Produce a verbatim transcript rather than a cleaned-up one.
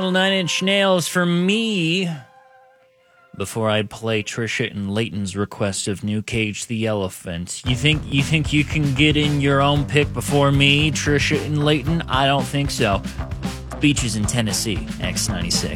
Well, Nine Inch Nails for me. Before I play Trisha and Leighton's request of New Cage the Elephant. You think you think you can get in your own pick before me, Trisha and Leighton? I don't think so. Beaches in Tennessee, X ninety-six.